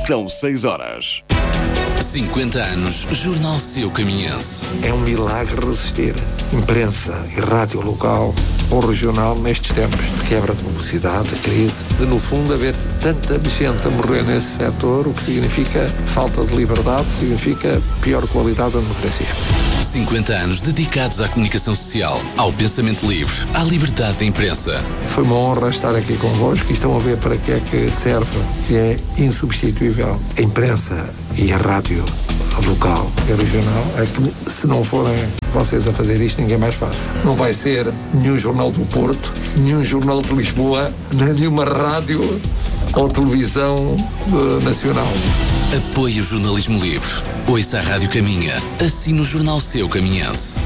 São 6 horas. 50 anos, Jornal Seu Caminhense. É um milagre resistir. Imprensa e rádio local ou regional nestes tempos de quebra de velocidade, de crise, de no fundo haver tanta gente a morrer nesse setor, o que significa falta de liberdade, significa pior qualidade da democracia. 50 anos dedicados à comunicação social, ao pensamento livre, à liberdade da imprensa. Foi uma honra estar aqui convosco e estão a ver para que é que serve. É insubstituível. A imprensa e a rádio local e regional é que, se não forem vocês a fazer isto, ninguém mais faz. Não vai ser nenhum jornal do Porto, nenhum jornal de Lisboa, nem nenhuma rádio ou televisão nacional. Apoie o jornalismo livre. Ouça a Rádio Caminha. Assine o Jornal Seu Caminhense.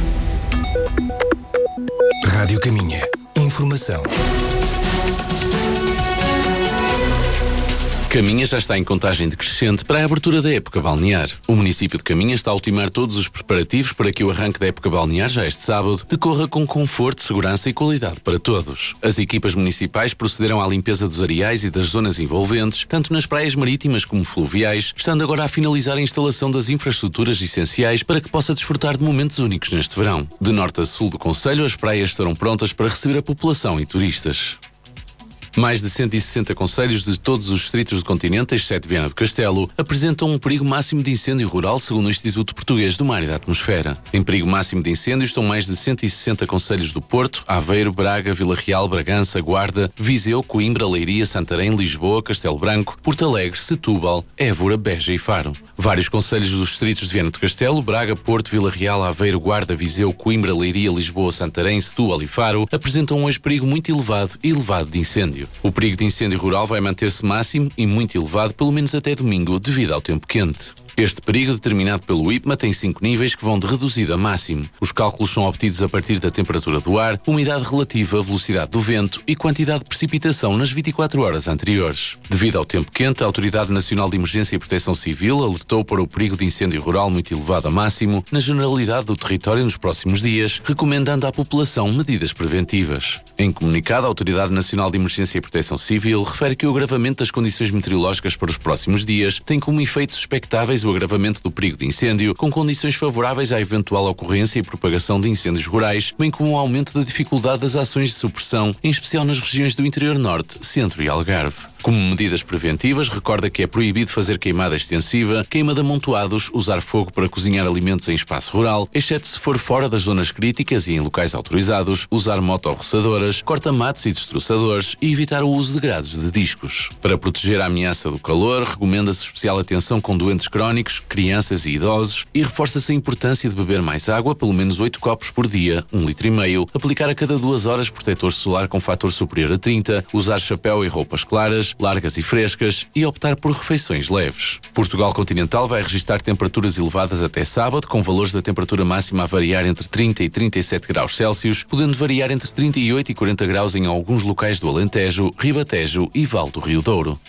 Rádio Caminha. Informação. Caminha já está em contagem decrescente para a abertura da época balnear. O município de Caminha está a ultimar todos os preparativos para que o arranque da época balnear, já este sábado, decorra com conforto, segurança e qualidade para todos. As equipas municipais procederão à limpeza dos areais e das zonas envolventes, tanto nas praias marítimas como fluviais, estando agora a finalizar a instalação das infraestruturas essenciais para que possa desfrutar de momentos únicos neste verão. De norte a sul do concelho, as praias estarão prontas para receber a população e turistas. Mais de 160 concelhos de todos os distritos do continente, exceto Viana do Castelo, apresentam um perigo máximo de incêndio rural, segundo o Instituto Português do Mar e da Atmosfera. Em perigo máximo de incêndio estão mais de 160 concelhos do Porto, Aveiro, Braga, Vila Real, Bragança, Guarda, Viseu, Coimbra, Leiria, Santarém, Lisboa, Castelo Branco, Porto Alegre, Setúbal, Évora, Beja e Faro. Vários concelhos dos distritos de Viana do Castelo, Braga, Porto, Vila Real, Aveiro, Guarda, Viseu, Coimbra, Leiria, Lisboa, Santarém, Setúbal e Faro apresentam hoje perigo muito elevado e elevado de incêndio. O perigo de incêndio rural vai manter-se máximo e muito elevado pelo menos até domingo, devido ao tempo quente. Este perigo, determinado pelo IPMA, tem 5 níveis que vão de reduzido a máximo. Os cálculos são obtidos a partir da temperatura do ar, umidade relativa, velocidade do vento e quantidade de precipitação nas 24 horas anteriores. Devido ao tempo quente, a Autoridade Nacional de Emergência e Proteção Civil alertou para o perigo de incêndio rural muito elevado a máximo na generalidade do território nos próximos dias, recomendando à população medidas preventivas. Em comunicado, a Autoridade Nacional de Emergência e Proteção Civil refere que o agravamento das condições meteorológicas para os próximos dias tem como efeitos expectáveis o agravamento do perigo de incêndio, com condições favoráveis à eventual ocorrência e propagação de incêndios rurais, bem como um aumento da dificuldade das ações de supressão, em especial nas regiões do interior norte, centro e Algarve. Como medidas preventivas, recorda que é proibido fazer queimada extensiva, queima de amontoados, usar fogo para cozinhar alimentos em espaço rural, exceto se for fora das zonas críticas e em locais autorizados, usar motorroçadoras, corta-matos e destroçadores e evitar o uso de grades de discos. Para proteger a ameaça do calor, recomenda-se especial atenção com doentes crónicos, crianças e idosos e reforça-se a importância de beber mais água, pelo menos 8 copos por dia, 1,5 litro, aplicar a cada 2 horas protetor solar com fator superior a 30, usar chapéu e roupas claras, largas e frescas e optar por refeições leves. Portugal continental vai registrar temperaturas elevadas até sábado, com valores da temperatura máxima a variar entre 30 e 37 graus Celsius, podendo variar entre 38 e 40 graus em alguns locais do Alentejo, Ribatejo e Val do Rio Douro.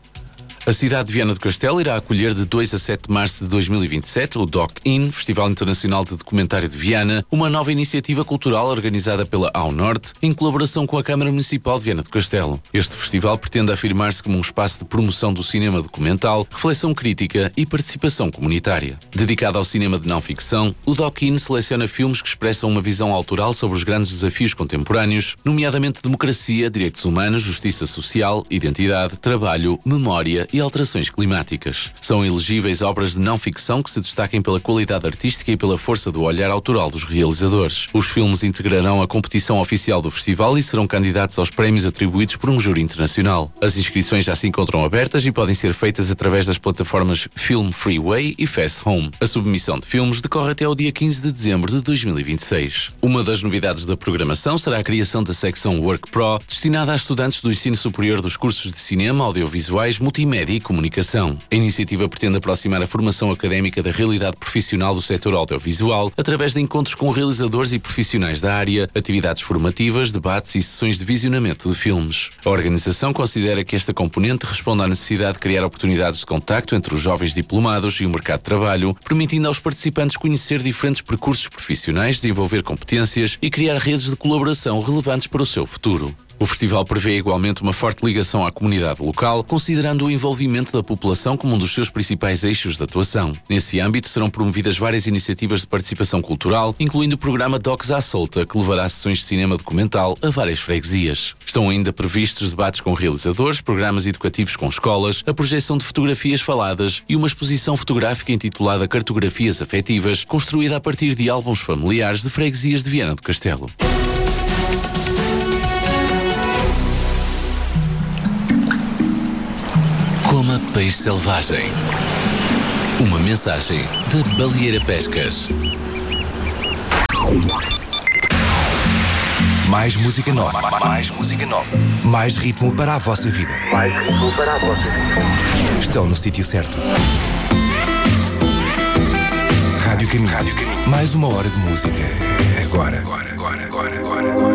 A cidade de Viana do Castelo irá acolher de 2 a 7 de março de 2027 o Doc-In, Festival Internacional de Documentário de Viana, uma nova iniciativa cultural organizada pela Ao Norte, em colaboração com a Câmara Municipal de Viana do Castelo. Este festival pretende afirmar-se como um espaço de promoção do cinema documental, reflexão crítica e participação comunitária. Dedicado ao cinema de não-ficção, o Doc-In seleciona filmes que expressam uma visão autoral sobre os grandes desafios contemporâneos, nomeadamente democracia, direitos humanos, justiça social, identidade, trabalho, memória e alterações climáticas. São elegíveis obras de não-ficção que se destaquem pela qualidade artística e pela força do olhar autoral dos realizadores. Os filmes integrarão a competição oficial do festival e serão candidatos aos prémios atribuídos por um júri internacional. As inscrições já se encontram abertas e podem ser feitas através das plataformas Film Freeway e Fast Home. A submissão de filmes decorre até ao dia 15 de dezembro de 2026. Uma das novidades da programação será a criação da secção Work Pro, destinada a estudantes do ensino superior dos cursos de cinema, audiovisuais, multimédia e comunicação. A iniciativa pretende aproximar a formação académica da realidade profissional do setor audiovisual através de encontros com realizadores e profissionais da área, atividades formativas, debates e sessões de visionamento de filmes. A organização considera que esta componente responde à necessidade de criar oportunidades de contacto entre os jovens diplomados e o mercado de trabalho, permitindo aos participantes conhecer diferentes percursos profissionais, desenvolver competências e criar redes de colaboração relevantes para o seu futuro. O festival prevê igualmente uma forte ligação à comunidade local, considerando o envolvimento da população como um dos seus principais eixos de atuação. Nesse âmbito, serão promovidas várias iniciativas de participação cultural, incluindo o programa Docs à Solta, que levará sessões de cinema documental a várias freguesias. Estão ainda previstos debates com realizadores, programas educativos com escolas, a projeção de fotografias faladas e uma exposição fotográfica intitulada Cartografias Afetivas, construída a partir de álbuns familiares de freguesias de Viana do Castelo. Coma peixe selvagem. Uma mensagem da Baleeira Pescas. Mais música nova. Mais música nova. Mais ritmo para a vossa vida. Mais ritmo para a vossa vida. Estão no sítio certo. Rádio Caminho. Mais uma hora de música. Agora.